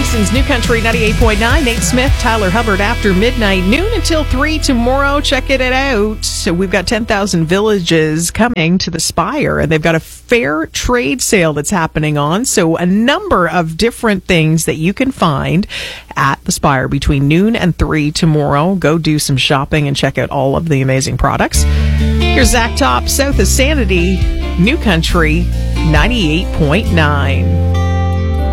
Jackson's New Country 98.9. Nate Smith, Tyler Hubbard after midnight, noon until 3 tomorrow. Check it out. So we've got 10,000 villages coming to the Spire, and they've got a fair trade sale that's happening on. So a number of different things that you can find at the Spire between noon and 3 tomorrow. Go do some shopping and check out all of the amazing products. Here's Zach Top, South of Sanity, New Country 98.9.